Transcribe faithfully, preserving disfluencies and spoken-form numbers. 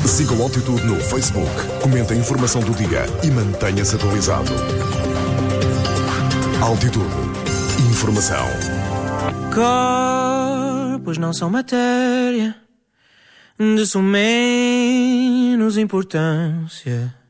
Siga o Altitude no Facebook, comente a informação do dia e mantenha-se atualizado. Altitude. Informação. Corpos não são matéria de sua menos importância.